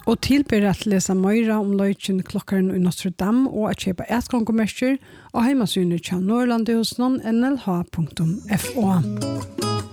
Og tilbyr at lesa møyra om løyken klokkaren i Notre Dame og at kjøpe etkonkommerser og heimasynet til Norrlandehusnon nlh.fo.